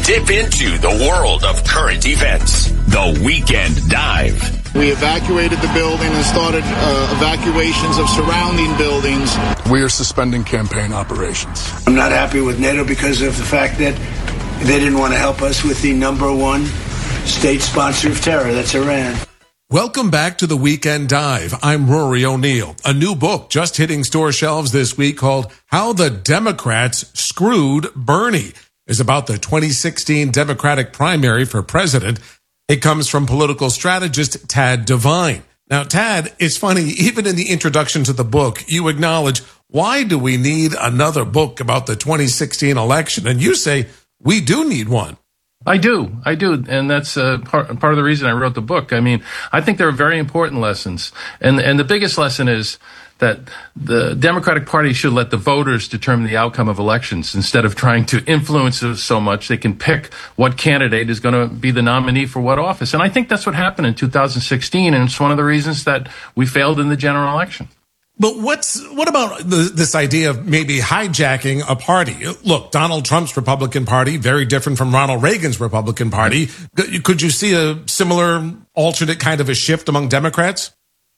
dip into the world of current events. The Weekend Dive. We evacuated the building and started evacuations of surrounding buildings. We are suspending campaign operations. I'm not happy with NATO because of the fact that they didn't want to help us with the number one state sponsor of terror. That's Iran. Welcome back to the Weekend Dive. I'm Rory O'Neill. A new book just hitting store shelves this week called How the Democrats Screwed Bernie is about the 2016 Democratic primary for president. It comes from political strategist Tad Devine. Now, Tad, it's funny, even in the introduction to the book, you acknowledge, why do we need another book about the 2016 election? And you say, we do need one. I do. And that's part of the reason I wrote the book. I mean, I think there are very important lessons. And the biggest lesson is that the Democratic Party should let the voters determine the outcome of elections instead of trying to influence it so much. They can pick what candidate is going to be the nominee for what office. And I think that's what happened in 2016. And it's one of the reasons that we failed in the general election. But what about this idea of maybe hijacking a party? Look, Donald Trump's Republican Party, very different from Ronald Reagan's Republican Party. Could you see a similar alternate kind of a shift among Democrats?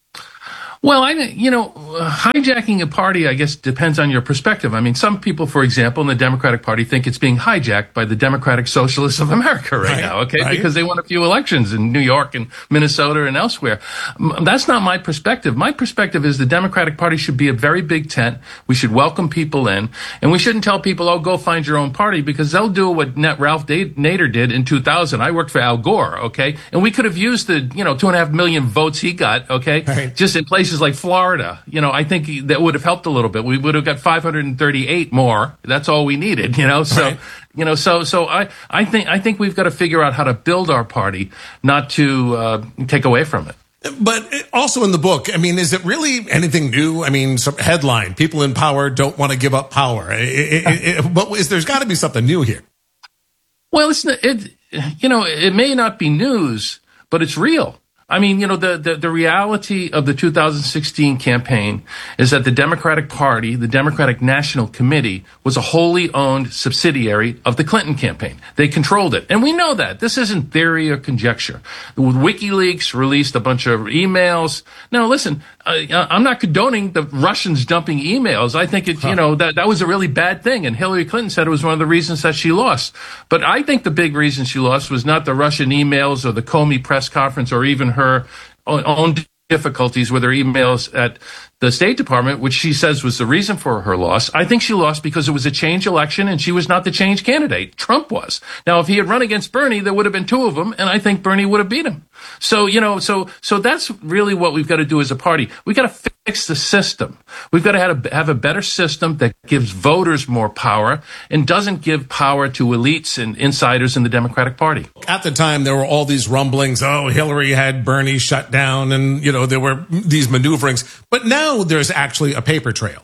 Well, hijacking a party, I guess, depends on your perspective. I mean, some people, for example, in the Democratic Party think it's being hijacked by the Democratic Socialists of America right now, okay? Right. Because they won a few elections in New York and Minnesota and elsewhere. That's not my perspective. My perspective is the Democratic Party should be a very big tent. We should welcome people in, and we shouldn't tell people, oh, go find your own party, because they'll do what Ralph Nader did in 2000. I worked for Al Gore, okay? And we could have used the, 2.5 million votes he got, okay? Right. Just in places like Florida, I think that would have helped a little bit. We would have got 538 more. That's all we needed, So, right. So I think we've got to figure out how to build our party, not to take away from it. But also in the book, I mean, is it really anything new? I mean, some headline: people in power don't want to give up power. But there's got to be something new here. Well, it may not be news, but it's real. I mean, the reality of the 2016 campaign is that the Democratic Party, the Democratic National Committee, was a wholly owned subsidiary of the Clinton campaign. They controlled it. And we know that. This isn't theory or conjecture. WikiLeaks released a bunch of emails. Now, listen, I'm not condoning the Russians dumping emails. I think that was a really bad thing. And Hillary Clinton said it was one of the reasons that she lost. But I think the big reason she lost was not the Russian emails or the Comey press conference or even her own difficulties with her emails at the State Department, which she says was the reason for her loss. I think she lost because it was a change election and she was not the change candidate. Trump was. Now, if he had run against Bernie, there would have been two of them, and I think Bernie would have beat him. So, so that's really what we've got to do as a party. We've got to fix the system. We've got to have a better system that gives voters more power and doesn't give power to elites and insiders in the Democratic Party. At the time, there were all these rumblings. Oh, Hillary had Bernie shut down, and, there were these maneuverings. But now there's actually a paper trail.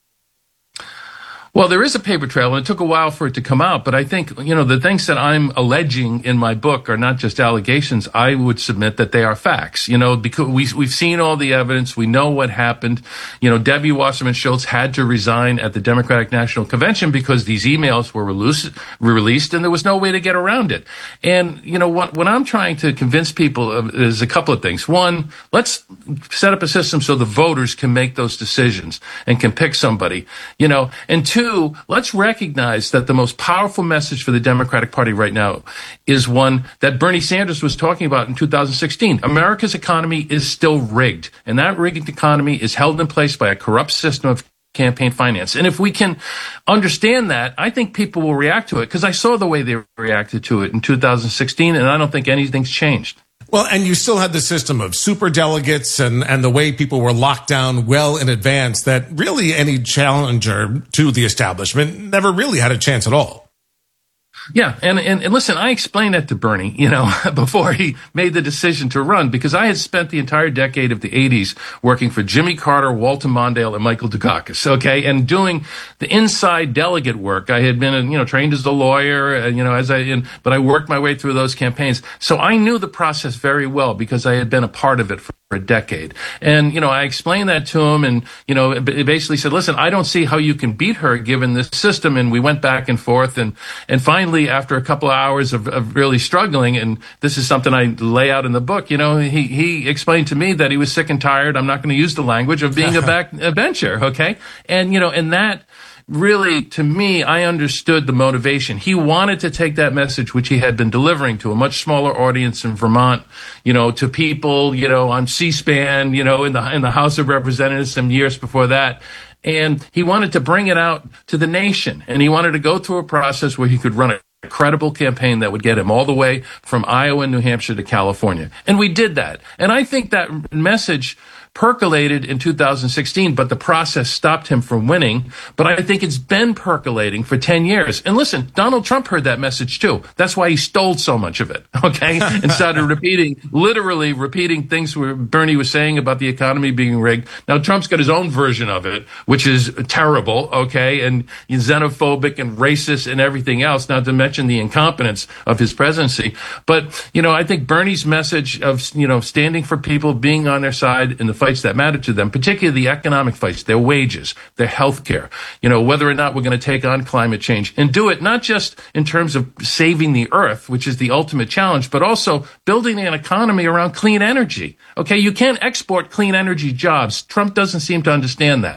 Well, there is a paper trail, and it took a while for it to come out. But I think, the things that I'm alleging in my book are not just allegations. I would submit that they are facts, because we've seen all the evidence. We know what happened. Debbie Wasserman Schultz had to resign at the Democratic National Convention because these emails were released, and there was no way to get around it. And, what I'm trying to convince people of is a couple of things. One, let's set up a system so the voters can make those decisions and can pick somebody, and two, let's recognize that the most powerful message for the Democratic Party right now is one that Bernie Sanders was talking about in 2016. America's economy is still rigged, and that rigged economy is held in place by a corrupt system of campaign finance. And if we can understand that, I think people will react to it, because I saw the way they reacted to it in 2016, and I don't think anything's changed. Well, and you still had the system of superdelegates and the way people were locked down well in advance that really any challenger to the establishment never really had a chance at all. Yeah, and listen, I explained that to Bernie, before he made the decision to run, because I had spent the entire decade of the 80s working for Jimmy Carter, Walter Mondale, and Michael Dukakis, okay, and doing the inside delegate work. I had been, trained as a lawyer, but I worked my way through those campaigns. So I knew the process very well because I had been a part of it for a decade. And, I explained that to him and, it basically said, listen, I don't see how you can beat her given this system. And we went back and forth. And finally, after a couple of hours of really struggling, and this is something I lay out in the book, he explained to me that he was sick and tired. I'm not going to use the language of being a backbencher. Okay. And, and that, really, to me, I understood the motivation. He wanted to take that message, which he had been delivering to a much smaller audience in Vermont, to people, on C-SPAN, in the House of Representatives some years before that. And he wanted to bring it out to the nation. And he wanted to go through a process where he could run a credible campaign that would get him all the way from Iowa and New Hampshire to California. And we did that. And I think that message percolated in 2016, but the process stopped him from winning. But I think it's been percolating for 10 years. And listen, Donald Trump heard that message too. That's why he stole so much of it, okay? And started literally repeating things where Bernie was saying about the economy being rigged. Now, Trump's got his own version of it, which is terrible, okay? And xenophobic and racist and everything else, not to mention the incompetence of his presidency. But, I think Bernie's message of, standing for people, being on their side in the fights that matter to them, particularly the economic fights, their wages, their health care, whether or not we're going to take on climate change and do it not just in terms of saving the earth, which is the ultimate challenge, but also building an economy around clean energy. Okay, you can't export clean energy jobs. Trump doesn't seem to understand that.